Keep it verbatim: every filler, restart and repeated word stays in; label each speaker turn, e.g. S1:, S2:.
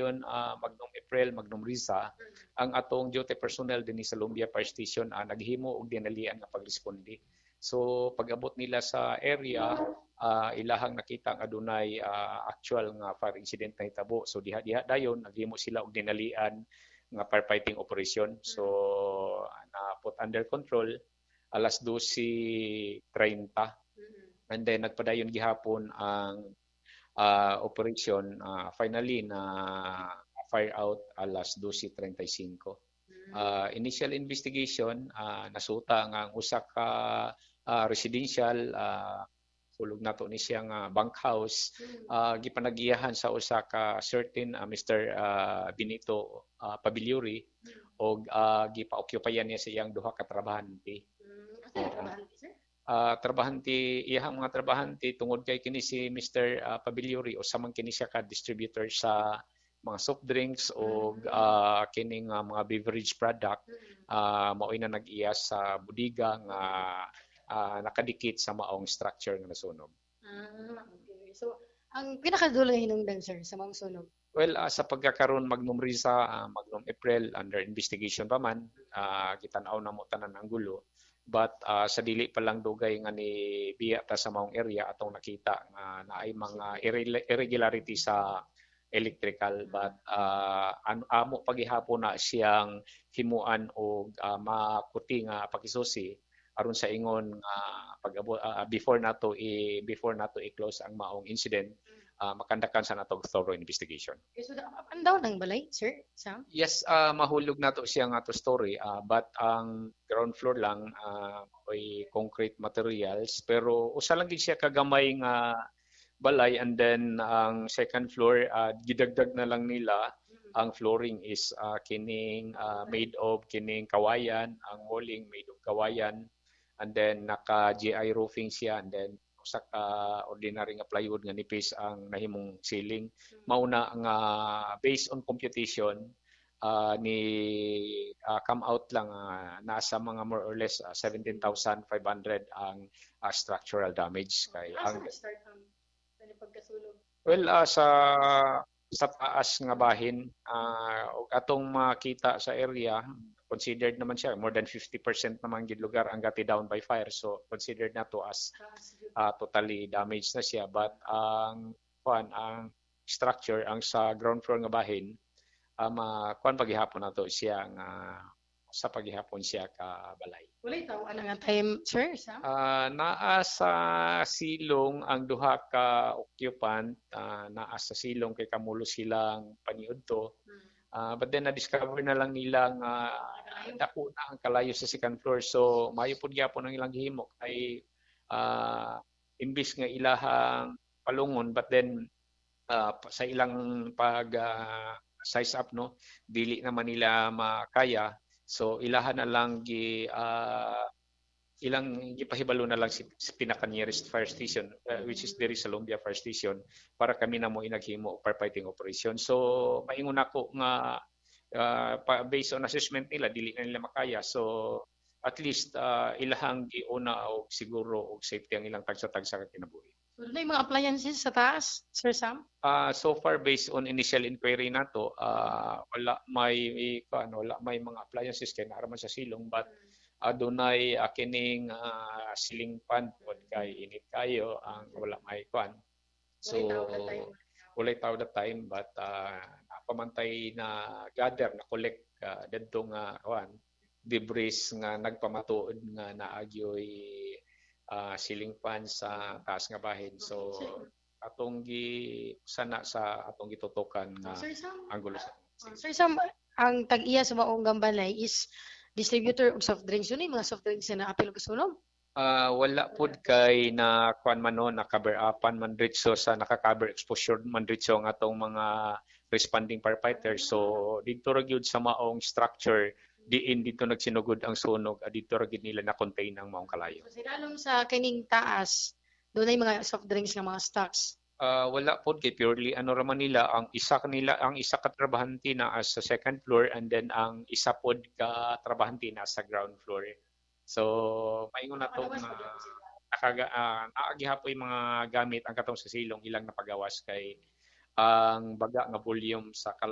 S1: dayon uh, Magnum April, Magnum Risa, ang atong duty personnel din sa Lumbia Fire Station uh, naghimo og dinalian nga pagresponde. So pag-abot nila sa area, uh, ilahang nakita nga adunay uh, actual nga fire incident na hitabo. So diha-diha dayon naghimo sila og dinalian nga firefighting operation. So na put under control alas dose treinta. And then nagpadayon gihapon ang uh, operation uh, finally na fire out alas dose treinta y cinco. Uh, initial investigation uh, nasuta nga ang usa ka uh, residential uh, sulog nato ni siya nga bunkhouse uh, gipanag-iyahan sa usa ka certain uh, Mister Uh, Benito uh, Pabiliuri og uh, gipa-occupayan niya sa iyang duha ka trabahante. Uh, trabahante iyang mga trabahante tungod kay kini si Mister Uh, Pabiliuri o samang kini siya ka distributor sa mga soft drinks o uh, kining uh, mga beverage product uh, mao'y na nag-iya sa budiga nga uh, nakadikit sa maong structure nga nasunog.
S2: Ah, okay. So, ang pinakadulo hinungdan sir sa maong sunog?
S1: Well, uh, sa pagkakaroon Magnum Risa, uh, Magnum April under investigation pa man, uh, kitanaw na mo tanan ang gulo. But uh, sa dili pa lang dugay nga ni biya ta sa maong area atong nakita nga naay mga irregularity sa electrical, but uh, an amo pagihapon na siyang himuan og uh, makuti nga pakisusi aron sa ingon nga uh, pag uh, before nato i before nato i-close ang maong incident, uh, makandakan sa natong thorough investigation.
S2: Okay, so up and down ang balay, sir? Sam?
S1: Yes, uh, mahulog nato siya nga to story, uh, but ang ground floor lang uh, ay concrete materials, pero usa lang gid siya kagamay nga balay, and then ang second floor uh, gidagdag na lang nila ang flooring is uh, kining uh, made of kining kawayan, ang walling made of kawayan, and then naka G I roofing siya, and then usa ka ordinary nga plywood nga nipis ang nahimong ceiling. Mauna nga uh, based on computation uh, ni uh, come out lang uh, nasa mga more or less uh, seventeen thousand five hundred ang uh, structural damage kay ang
S2: pagkasulog?
S1: Well, uh, sa sa taas nga bahin, uh, atong makita sa area, considered naman siya more than fifty percent naman gid lugar ang gati down by fire, so considered na to as uh, totally damaged na siya. But ang kuan ang structure ang sa ground floor nga bahin, um, uh, kuan paghihapon nato siya nga sa paghihapon siya ka balay.
S2: Walay taw ana nga time, sir, Sam?
S1: Uh, naa sa silong ang duha ka occupant, uh, naa sa silong kay kamulo silang paniudto. Uh, but then na-discover na lang nila nga dako na ang kalayo sa second floor, so maayo pud gyapon ang ilang gihimo kay uh, imbis nga ilahang palungon, but then uh, sa ilang pag uh, size up no, dili naman nila makaya. So ilahan na lang gi uh, ilang gipahibalo na lang si, si pinaka nearest fire station, uh, which is diri sa Lumbia Fire Station, para kami na mo inaghimo firefighting operation. So maingon ako nga uh, pa, based on assessment nila dili na nila makaya, so at least uh, ilahang giuna og siguro og safety ang ilang tagsa-tagsa ka kinabuhi.
S2: So, may mga appliances sa taas, Sir Sam?
S1: Uh, so far, based on initial inquiry nato, uh, wala may ano, wala may mga appliances kay naaraman sa silong, but adunay uh, kining uh, ceiling fan pod kay init kayo ang wala may kwan. So walay taw the time, but uh, napamantay na gather na collect uh, dadto nga kwan debris nga nagpamatuod nga naagyoy Uh, ceiling fan sa taas nga bahin. So atong gi sana sa atong gitutukan nga anggulo sa
S2: Sir Sam, ang tag-iya sa maong gambalay is distributor og soft drinks. Yun yung mga soft drinks na apil og sunog?
S1: Uh, wala pud kay na kuan man no, na cover upan man dritso sa naka-cover exposure man dritso ang atong mga responding firefighters. So dito ra gyud sa maong structure diin dito nagsinugod ang sunog, at dito ra gid nila na contain ang maong kalayo.
S2: So sinalom sa kining taas, doon ay mga soft drinks nga mga stocks.
S1: Uh, wala po kay purely ano raman nila ang isa kanila ang isa ka trabahante na sa second floor, and then ang isa pod ka trabahante na sa ground floor. So maingon na to nga nakaga uh, naagihapoy mga gamit ang katong sa silong ilang napagawas kay ang baga nga volume sa